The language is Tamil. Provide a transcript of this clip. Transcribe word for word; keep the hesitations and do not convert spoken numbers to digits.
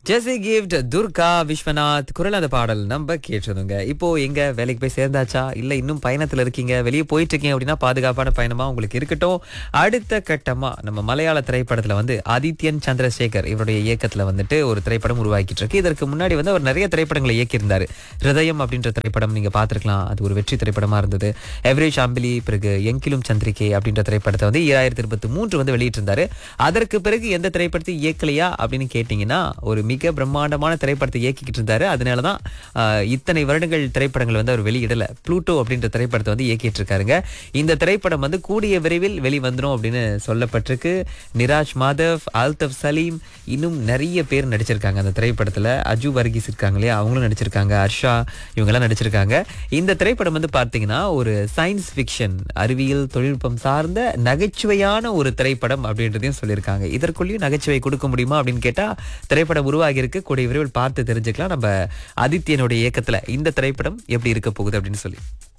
ஜெசி கிஃப்ட், துர்கா விஸ்வநாத் குரல் அந்த பாடல் நம்ம கேட்டிருந்தோங்க. இப்போ எங்க வேலைக்கு போய் சேர்ந்தாச்சா, இல்ல இன்னும் பயணத்துல இருக்கீங்க, வெளியே போயிட்டு இருக்கீங்க அப்படின்னா பாதுகாப்பான பயணமா உங்களுக்கு இருக்கட்டும். அடுத்த கட்டமா நம்ம மலையாள திரைப்படத்துல வந்து ஆதித்யன் சந்திரசேகர் இவருடைய இயக்கத்துல வந்துட்டு ஒரு திரைப்படம் உருவாக்கிட்டு இருக்கு. இதற்கு முன்னாடி வந்து அவர் நிறைய திரைப்படங்களை இயக்கியிருந்தாரு. ஹிருதயம் அப்படின்ற திரைப்படம் நீங்க பார்த்திருக்கலாம், அது ஒரு வெற்றி திரைப்படமா இருந்தது. எவரேஜ் அம்பிலி, பிறகு எங்கிலும் சந்திரிகை அப்படின்ற திரைப்படத்தை வந்து ஈராயிரத்தி இருபத்தி மூன்று வந்து வெளியிட்டிருந்தாரு. அதற்கு பிறகு எந்த திரைப்படத்தை இயக்கலையா அப்படின்னு கேட்டீங்கன்னா, ஒரு மிக பிரம்மாண்டமான திரைப்படத்தை இயக்கிக்கிட்டு இருந்தாரு. அதனாலதான் ஆஹ், இத்தனை வருடங்கள் திரைப்படங்கள் வந்து அவர் வெளியிடல. ப்ளூட்டோ அப்படின்ற திரைப்படத்தை வந்து இயக்கிட்டு இருக்காருங்க. இந்த திரைப்படம் வந்து கூடிய விரைவில் வெளிவந்துரும் அப்படின்னு சொல்லப்பட்டிருக்கு. நிராஜ் மாதவ், ஆல்தப் சலீம், இன்னும் நிறைய பேர் நடிச்சிருக்காங்க அந்த திரைப்படத்துல. அஜு வர்கீஸ் இருக்காங்க இல்லையா, அவங்களும் நடிச்சிருக்காங்க. ஹர்ஷா, இவங்கெல்லாம் நடிச்சிருக்காங்க. இந்த திரைப்படம் வந்து பார்த்தீங்கன்னா ஒரு சயின்ஸ் ஃபிக்ஷன், அறிவியல் தொழில்நுட்பம் சார்ந்த நகைச்சுவையான ஒரு திரைப்படம் அப்படின்றதையும் சொல்லியிருக்காங்க. இதற்குள்ளேயும் நகைச்சுவை கொடுக்க முடியுமா அப்படின்னு கேட்டா திரைப்படம் உருவாகி இருக்கு. கூடிய விரைவில் பார்த்து தெரிஞ்சுக்கலாம் நம்ம ஆதித்யனுடைய இயக்கத்துல இந்த திரைப்படம் எப்படி இருக்க போகுது அப்படின்னு சொல்லி.